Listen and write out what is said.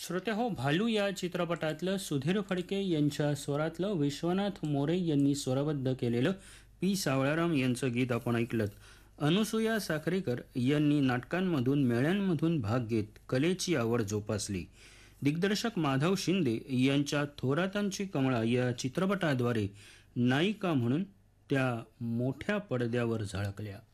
श्रोत्याहो, भालू या चित्रपटातलं सुधीर फडके यांच्या स्वरातलं विश्वनाथ मोरे यांनी स्वरबद्ध केलेलं पी सावळाराम यांचं गीत आपण ऐकलं. अनुसूया साखरेकर यांनी नाटकांमधून मेळ्यांमधून भाग घेत कलेची आवड जोपासली. दिग्दर्शक माधव शिंदे यांच्या थोरातांची कमळा या चित्रपटाद्वारे नायिका म्हणून त्या मोठ्या पडद्यावर झळकल्या.